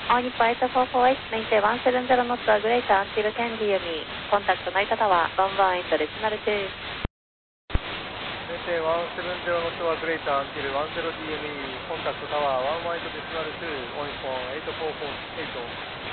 All Nippon 8448 maintain 170 knots or greater until can hear me. Contact Narita Tower 118 decimal 2. maintain 170 knots or greater until 10 DME. Contact Tower 118 decimal 2 on phone 8448.